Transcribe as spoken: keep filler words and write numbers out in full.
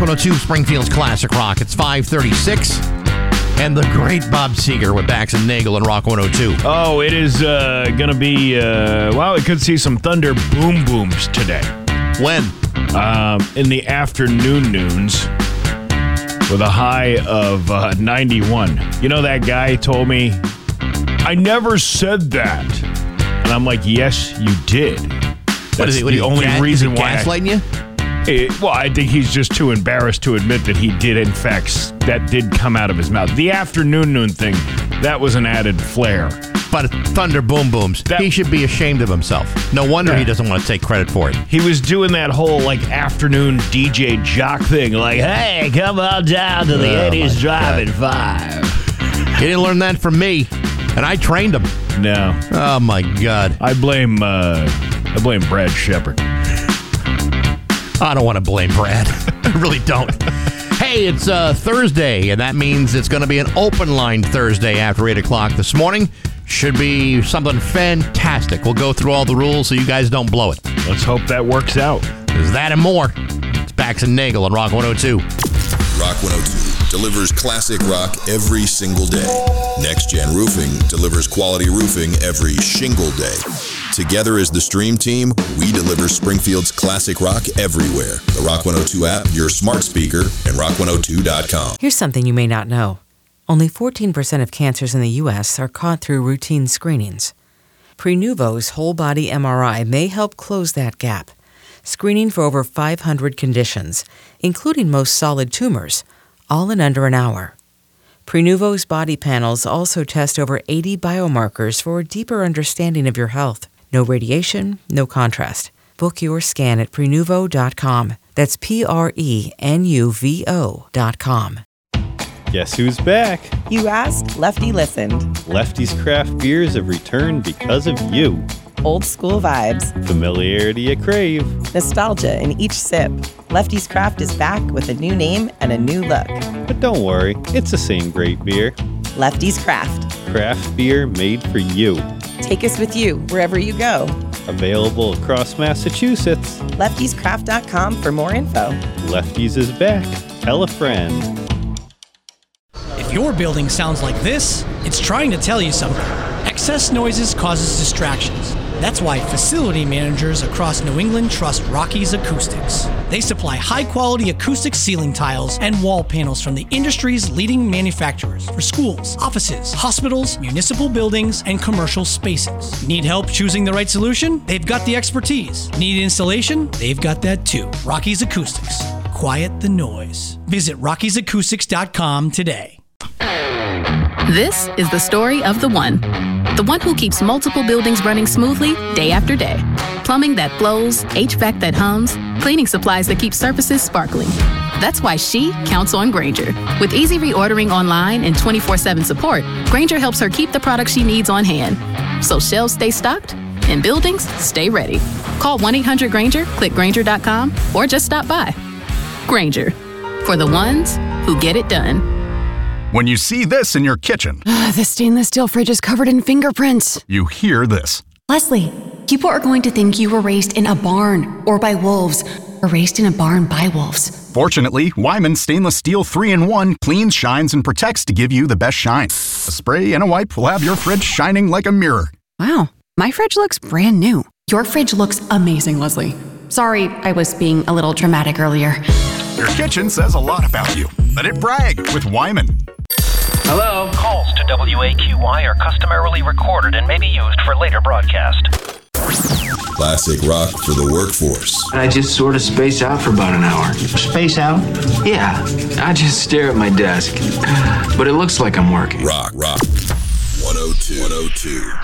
one oh two, Springfield's Classic Rock. It's five thirty-six. And the great Bob Seger with Bax and Nagel and Rock one oh two. Oh, it is uh, going to be, uh, well, we could see some thunder boom booms today. When? Um, in the afternoon noons with a high of uh, ninety-one. You know, that guy told me, I never said that. And I'm like, yes, you did. That's what is it, what the is only gas, reason is it why. gaslighting you? It, well, I think he's just too embarrassed to admit that he did, in fact, that did come out of his mouth. The afternoon noon thing, that was an added flair. But thunder boom booms, that, he should be ashamed of himself. No wonder yeah. he doesn't want to take credit for it. He was doing that whole, like, afternoon D J jock thing, like, hey, come on down to the oh eighties Drive at five. He didn't learn that from me, and I trained him. No. Oh, my God. I blame, uh, I blame Brad Shepard. I don't want to blame Brad. I really don't. Hey, it's uh, Thursday, and that means it's going to be an open line Thursday after eight o'clock this morning. Should be something fantastic. We'll go through all the rules so you guys don't blow it. Let's hope that works out. There's that and more. It's Bax and Nagel on Rock one oh two. Rock one oh two delivers classic rock every single day. Next Gen Roofing delivers quality roofing every shingle day. Together as the Stream Team, we deliver Springfield's classic rock everywhere. The Rock one oh two app, your smart speaker, and rock one oh two dot com. Here's something you may not know. Only fourteen percent of cancers in the U S are caught through routine screenings. Prenuvo's whole-body M R I may help close that gap, screening for over five hundred conditions, including most solid tumors, all in under an hour. Prenuvo's body panels also test over eighty biomarkers for a deeper understanding of your health. No radiation, no contrast. Book your scan at prenuvo dot com. That's P R E N U V O dot com. Guess who's back? You asked, Lefty listened. Lefty's craft beers have returned because of you. Old school vibes. Familiarity you crave. Nostalgia in each sip. Lefty's Craft is back with a new name and a new look. But don't worry, it's the same great beer. Lefty's Craft. Craft beer made for you. Take us with you wherever you go. Available across Massachusetts. lefties craft dot com for more info. Lefty's is back. Tell a friend. If your building sounds like this, it's trying to tell you something. Excess noises causes distractions. That's why facility managers across New England trust Rocky's Acoustics. They supply high-quality acoustic ceiling tiles and wall panels from the industry's leading manufacturers for schools, offices, hospitals, municipal buildings, and commercial spaces. Need help choosing the right solution? They've got the expertise. Need installation? They've got that too. Rocky's Acoustics. Quiet the noise. Visit rockies acoustics dot com today. This is the story of the one. The one who keeps multiple buildings running smoothly day after day. Plumbing that flows, H V A C that hums, cleaning supplies that keep surfaces sparkling. That's why she counts on Grainger. With easy reordering online and twenty-four seven support, Grainger helps her keep the products she needs on hand. So shelves stay stocked and buildings stay ready. Call one eight hundred Grainger, click Grainger dot com, or just stop by. Grainger, for the ones who get it done. When you see this in your kitchen, the stainless steel fridge is covered in fingerprints. You hear this. Leslie, people are going to think you were raised in a barn or by wolves, or raised in a barn by wolves. Fortunately, Wyman Stainless Steel three in one cleans, shines, and protects to give you the best shine. A spray and a wipe will have your fridge shining like a mirror. Wow, my fridge looks brand new. Your fridge looks amazing, Leslie. Sorry, I was being a little dramatic earlier. Your kitchen says a lot about you. Let it brag with Wyman. Hello? Calls to W A Q Y are customarily recorded and may be used for later broadcast. Classic rock for the workforce. I just sort of space out for about an hour. Space out? Yeah. I just stare at my desk. But it looks like I'm working. Rock, rock. one oh two. one oh two.